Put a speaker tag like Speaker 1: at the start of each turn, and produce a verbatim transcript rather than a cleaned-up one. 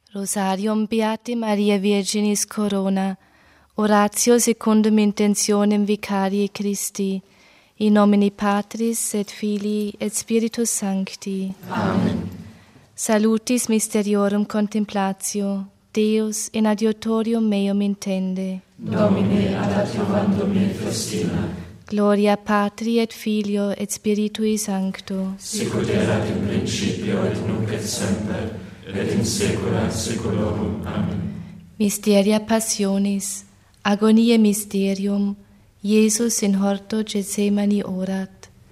Speaker 1: Rosarium Beati Maria Virginis Corona, oratio secundum intentionem Vicarie Christi, in nomine Patris et Filii et Spiritus Sancti.
Speaker 2: Amen.
Speaker 1: Salutis mysteriorum contemplatio, Deus in adiutorium meum intende.
Speaker 2: Domine ad adiuvandum me festina.
Speaker 1: Gloria Patri et Filio et Spiritui Sancto.
Speaker 2: Sicut erat in principio et nunc et semper, et in saecula saeculorum. Amen.
Speaker 1: Mysteria Passionis, agoniae mysterium, Iesus in horto Gethsemani orat.